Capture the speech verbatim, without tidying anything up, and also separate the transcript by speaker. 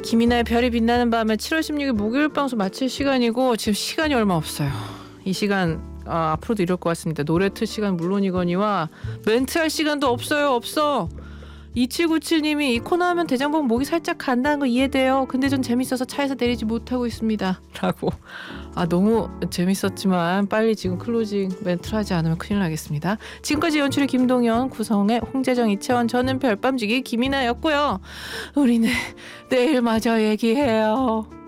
Speaker 1: 김이나의 별이 빛나는 밤에 칠월 십육일 목요일 방송 마칠 시간이고 지금 시간이 얼마 없어요. 이 시간 아, 앞으로도 이럴 것 같습니다. 노래 틀 시간 물론이거니와 멘트할 시간도 없어요. 없어. 이칠구칠님이 이 코너 하면 대장봉 목이 살짝 간다는 거 이해돼요. 근데 전 재밌어서 차에서 내리지 못하고 있습니다. 라고. 아 너무 재밌었지만 빨리 지금 클로징 멘트를 하지 않으면 큰일 나겠습니다. 지금까지 연출의 김동현, 구성의 홍재정, 이채원, 저는 별밤지기 김이나였고요. 우리는 내일 마저 얘기해요.